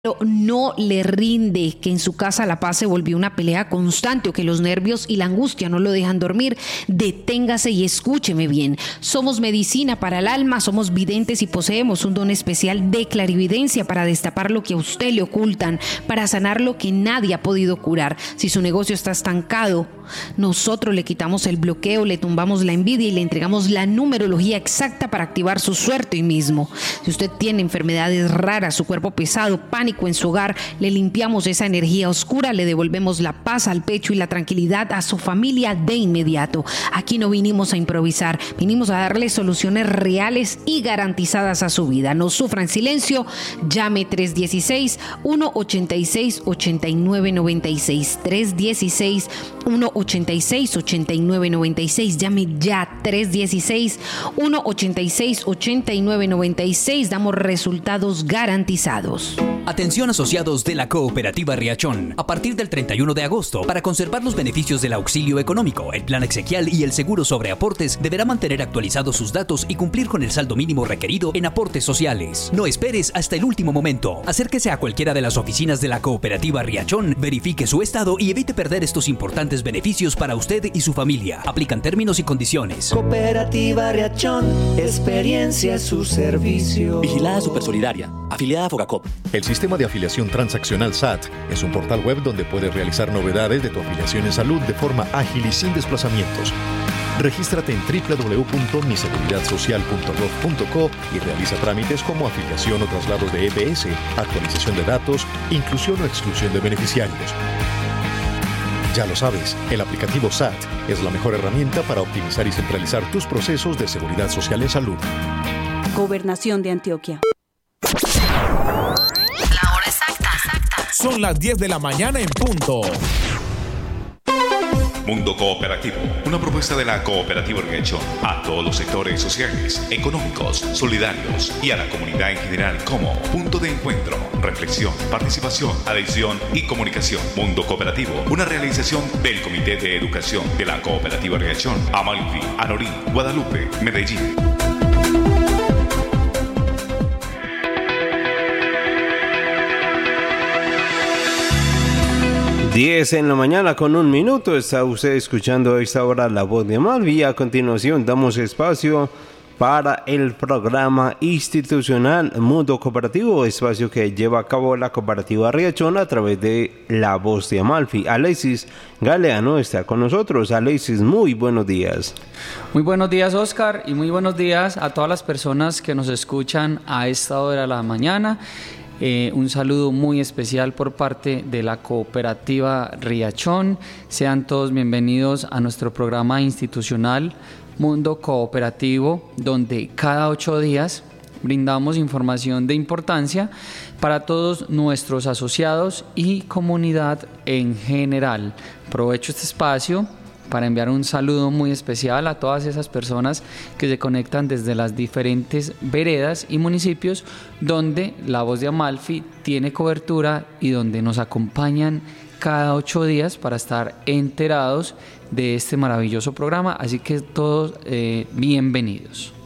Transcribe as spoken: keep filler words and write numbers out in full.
no le rinde, que en su casa la paz se volvió una pelea constante o que los nervios y la angustia no lo dejan dormir, deténgase y escúcheme bien. Somos medicina para el alma, somos videntes y poseemos un don especial de clarividencia para destapar lo que a usted le ocultan, para sanar lo que nadie ha podido curar. Si su negocio está estancado, nosotros le quitamos el bloqueo, le tumbamos la envidia y le entregamos la numerología exacta para activar su suerte hoy mismo. Si usted tiene enfermedades raras, su cuerpo pesado, pánico en su hogar, le limpiamos esa energía oscura, le devolvemos la paz al pecho y la tranquilidad a su familia de inmediato. Aquí no vinimos a improvisar, vinimos a darle soluciones reales y garantizadas a su vida. No sufra en silencio, llame tres uno seis, uno ocho seis, ocho nueve nueve seis, tres uno seis, uno ocho seis, ocho nueve nueve seis, llame ya, tres uno seis, uno ocho seis, ocho nueve nueve seis, damos resultados garantizados. Atención asociados de la Cooperativa Riachón. A partir del treinta y uno de agosto, para conservar los beneficios del auxilio económico, el plan exequial y el seguro sobre aportes, deberá mantener actualizados sus datos y cumplir con el saldo mínimo requerido en aportes sociales. No esperes hasta el último momento. Acérquese a cualquiera de las oficinas de la Cooperativa Riachón, verifique su estado y evite perder estos importantes beneficios para usted y su familia. Aplican términos y condiciones. Cooperativa Riachón, experiencia es su servicio. Vigilada Supersolidaria, afiliada a Fogacop. El Sistema de Afiliación Transaccional S A T es un portal web donde puedes realizar novedades de tu afiliación en salud de forma ágil y sin desplazamientos. Regístrate en doble u doble u doble u punto mi seguridad social punto gov punto co y realiza trámites como afiliación o traslados de E B S, actualización de datos, inclusión o exclusión de beneficiarios. Ya lo sabes, el aplicativo S A T es la mejor herramienta para optimizar y centralizar tus procesos de seguridad social en salud. Gobernación de Antioquia. Son las diez de la mañana en punto. Mundo Cooperativo, una propuesta de la Cooperativa Riachón a todos los sectores sociales, económicos, solidarios y a la comunidad en general como punto de encuentro, reflexión, participación, adhesión y comunicación. Mundo Cooperativo, una realización del Comité de Educación de la Cooperativa Riachón, Amalfi, Anorí, Guadalupe, Medellín. diez en la mañana con un minuto. Está usted escuchando a esta hora La Voz de Amalfi. A continuación damos espacio para el programa institucional Mundo Cooperativo, espacio que lleva a cabo la Cooperativa Riachón a través de La Voz de Amalfi. Alexis Galeano está con nosotros. Alexis, muy buenos días. Muy buenos días, Oscar, y muy buenos días a todas las personas que nos escuchan a esta hora de la mañana. Eh, un saludo muy especial por parte de la Cooperativa Riachón. Sean todos bienvenidos a nuestro programa institucional Mundo Cooperativo, donde cada ocho días brindamos información de importancia para todos nuestros asociados y comunidad en general. Aprovecho este espacio para enviar un saludo muy especial a todas esas personas que se conectan desde las diferentes veredas y municipios donde La Voz de Amalfi tiene cobertura y donde nos acompañan cada ocho días para estar enterados de este maravilloso programa. Así que todos eh, bienvenidos.